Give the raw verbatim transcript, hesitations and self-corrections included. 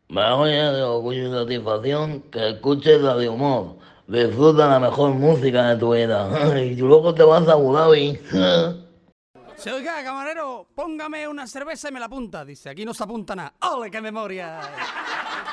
Vamos ya de orgullo y satisfacción que escuches la de humor. Disfruta la mejor música de tu vida. Y luego te vas a Abu Dhabi. Se oiga, camarero, póngame una cerveza y me la apunta. Dice, aquí no se apunta nada. ¡Ole, qué memoria!